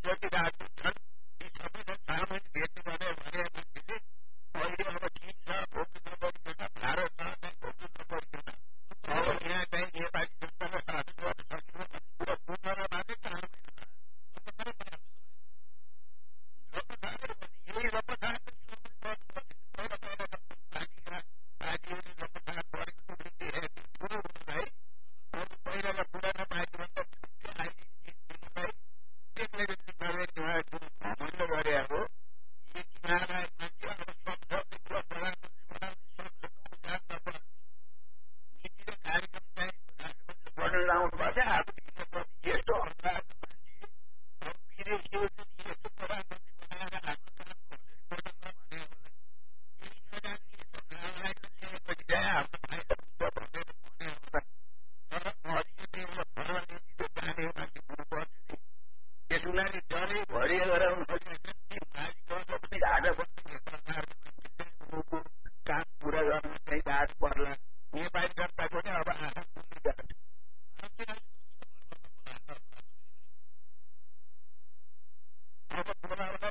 सोचिरहेको छन् यी सबैलाई 4 महिना भेट्नु भने मान्छेले अहिले अब चीन छ भोग्नु नपरिकन भारत छ भोग्नु नपरिकन अब यहाँ चाहिँ नेपाली जनतालाई शासन गर्न सकिन्छ भन्ने कुरा बुझ्नलाई मात्रै 4 महिना यही रपसारको पहिला पार्टीहरूले रपसार गरेको ठुलो हुनलाई पहिलालाई पुरानो पार्टीभन्दा ठुलो आइडेन्टिटी दिनलाई घमण्ड गरे अब यति नारायण मान्छे अब संसदको कुरा प्रधानमन्त्री बनाउने संसदको उद्धार नपर्ने नीति र कार्यक्रम चाहिँ राष्ट्रपतिले पढेर ल्याउनु भएको छ अब दिनुपर्ने यस्तो अनुरागको मान्छे अब विदेशीले यस्तो प्रधानमन्त्री बनाएर आफ्नो काम कसरी बदल्न भने होला यही नजान्ने यस्तो नारायण लिएपछि चाहिँ आफ्नो फाइदा हुन्छ भनेर भने होला तर अहिले एउटा फरक नीतिले जाने मान्छे हुनुपर्छ नि त्यसलाई डरै भरि गराउनु खोजेछन् ती मालिकहरू पनि ढाडा बस्ने सरकारको मान्छे काम पुरा गर्न चाहिँ गाह्रो पर्ला नेपाली जनताको पनि अब आँखा खुल्नु जान्छ अब बोलाउला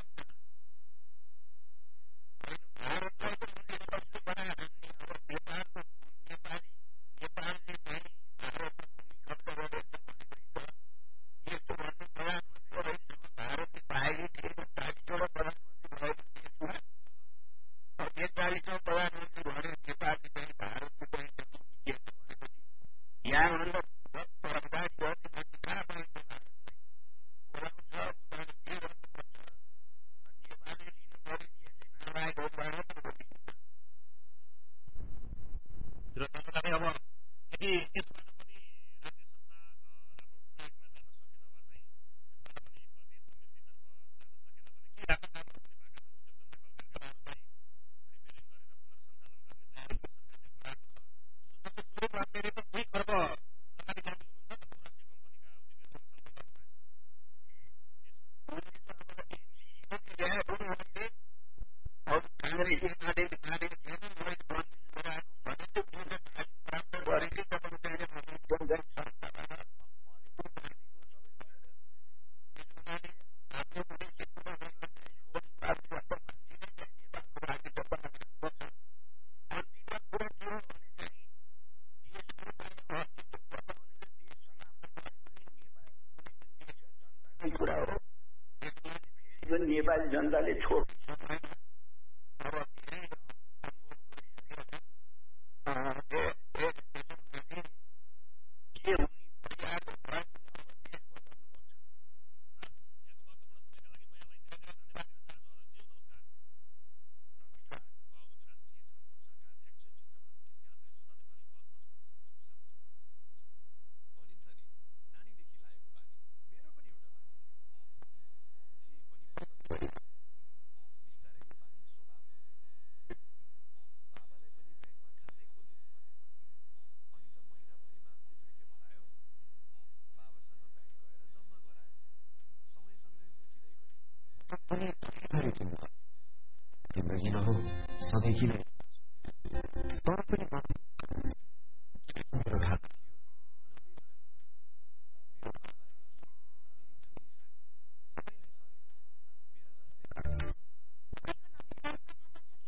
भारतलाई त उनले कसले बनाएछन् नि अब नेपालको नेपालले चाहिँ भारतको भूमि कब्जा गरेछ भनेपछि त यस्तो भन्ने प्रधानमन्त्री अहिलेसम्म भारतले पाएकै थिएन 40वटा प्रधानमन्त्री भएको देशमा अब 41औं प्रधानमन्त्री भने नेपालले चाहिँ भारतको चाहिँ जमिन जितेछ भनेपछि यहाँभन्दा प्रगति गर्ने मान्छे कहाँ पाइन्छ भारतलाई बोलाउँछ उनीहरू के गर्नुपर्छ नेपालले लिनु पर्यो नि यसै नालायकहरूबाट त र तपाईँलाई अब यदि यसबाट पनि राज्य सत्ता राम्रो ट्र्याकमा जान सकेन वा चाहिँ यसबाट पनि देश समृद्धितर्फ जान सकेन भने के राख्न कामहरू पनि भएका छन् उद्योग धन्दा कल कारखानाहरूलाई रिपेयरिङ गरेर पुनर्सञ्चालन गर्ने तयारी सरकारले बढाएको छ सुरु राज्यले त 2 खर्ब लगानी गर्ने हुनुहुन्छ त बहुराष्ट्रिय कम्पनीका उद्योगहरूसँग छलफल गर्नुभएको छ अब काङ्ग्रेस एमालेले मानेको थिएन मैले बन्द गराएको भने त्यो मेरो प्राप्त गरेकै तपाईँको चाहिँ जनजाति संस्थाबाट पानीको सबै भएर त्यसो हुनाले आफ्नो उद्देश्य पुरा गर्न चाहिँ सोचबाजी जस्तो मान्छे नै चाहिँ नेपालको राज्य सत्ता बनाउनुपर्छ अन्तिममा कुरा के हो भने चाहिँ देशको चाहिँ अस्तित्व बचाउने र देश समाप्त गरेको नै नेपाल कुनै पनि देशका जनताकै कुरा हो त्यसमा फेरि पनि नेपाली जनताले छोड्छ अब धेरै अनुभव गरिसकेका छन् के हुने भइरहेको भए पनि अब देश बचाउनुपर्छ यहाँको महत्त्वपूर्ण समयका लागि म यहाँलाई धेरै धेरै धन्यवाद दिन चाहन्छु अध्यक्षज्यू नमस्कार नमस्कार राष्ट्रिय जनमोर्चाका अध्यक्ष चित्रबहादुर केसी आज श्रोता नेपाली बहसमा भनिन्छ नि नानीदेखि लागेको बानी मेरो पनि एउटा बानी थियो जे पनि बिस्तारै यो बानी स्वभाव बाबालाई पनि ब्याङ्कमा खातै खोलिदिनु पर्ने भयो अनि त महिनाभरिमा कुत्रुके भरायो बाबासँग ब्याङ्क गएर जम्मा गरायो समयसँगै हुर्किँदै गयो जिन्दगी नहो सधैँ किन तर पनि